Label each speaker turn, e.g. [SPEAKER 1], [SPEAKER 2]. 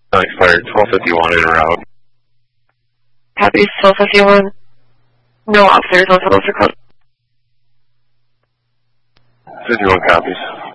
[SPEAKER 1] Expired 1251 in route.
[SPEAKER 2] Copy 1251. No officers on Tulsa Coast.
[SPEAKER 1] 51 copies.